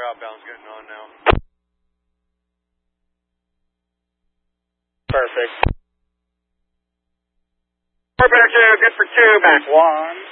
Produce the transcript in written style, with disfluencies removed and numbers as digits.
outbound's getting on now. Perfect. 4 back 2, good for 2, back 1.